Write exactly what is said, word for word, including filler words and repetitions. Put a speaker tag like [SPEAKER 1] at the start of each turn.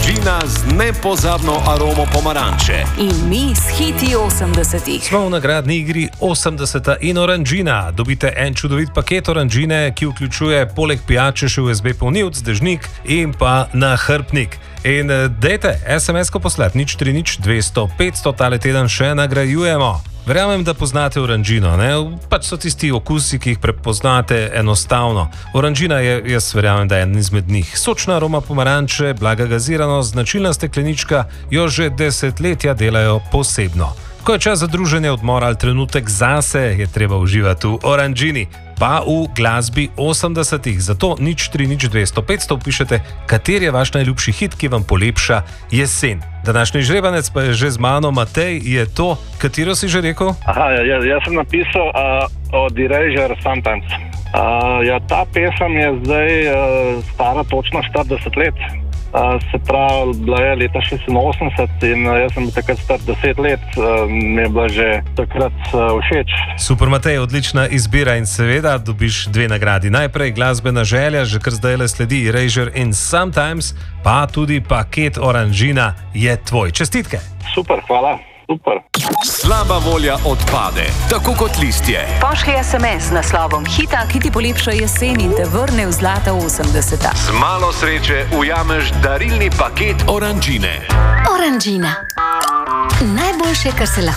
[SPEAKER 1] Orangina z nepozabno aromo pomaranče.
[SPEAKER 2] In mi s hiti osemdesetih.
[SPEAKER 3] Smo v nagradni igri osemdeseta in Orangina. Dobite en čudovit paket Orangine, ki vključuje poleg pijače še U S B polnilc, dežnik in pa nahrbtnik. In dejte es em es-ko poslati nič tri nič dvesto petsto, tale teden še nagrajujemo. Verjamem, da poznate Orangino, ne? Pač so tisti okusi, ki jih prepoznate enostavno. Orangina je, jaz verjamem, da je en izmed njih. Sočna aroma pomaranče, blaga gaziranost, značilna steklenička jo že desetletja delajo posebno. Ko je čas za druženje, odmor ali trenutek zase, je treba uživati v Orangini, pa v glasbi osemdesetih. Zato nič tri nič dvesto petsto vpišete, kateri je vaš najljubši hit, ki vam polepša jesen. Današnji žrebanec pa je že z mano. Matej, je to, katero si že rekel?
[SPEAKER 4] Aha, ja, jaz sem napisal uh, od Erasure Sometimes. Uh, ja, ta pesem je zdaj uh, stara točno štirideset let. Uh, se pravi, bila je leta šestinosemdeset in uh, jaz sem bil takrat star deset let, uh, mi je bila že takrat uh, všeč.
[SPEAKER 3] Super, Matej, odlična izbira in seveda dobiš dve nagradi. Najprej glasbena želja, že kar zdaj le sledi Erasure in Sometimes, pa tudi paket Orangina je tvoj. Čestitke!
[SPEAKER 4] Super, hvala. Super.
[SPEAKER 1] Slaba volja odpade, tako kot listje.
[SPEAKER 2] Pošlji es em es z naslovom hita, ki ti polepša jesen in te vrne v zlata osemdeseta.
[SPEAKER 1] Z malo sreče ujameš darilni paket Orangine.
[SPEAKER 5] Orangina. Najboljše, kar se lahko